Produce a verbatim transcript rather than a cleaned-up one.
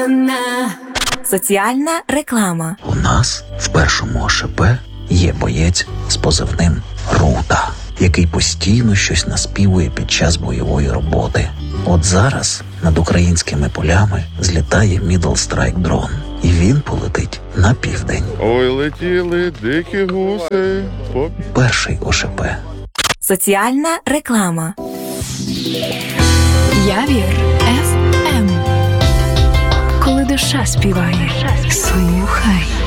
На-на-на. Соціальна реклама. У нас в першому ОШП є боєць з позивним Рута, який постійно щось наспівує під час бойової роботи. От зараз над українськими полями злітає Middle Strike дрон, і він полетить на південь. Ой, летіли дикі гуси. По... Перший ОШП. Соціальна реклама. Явір еф ем. Коли душа співає, слухай.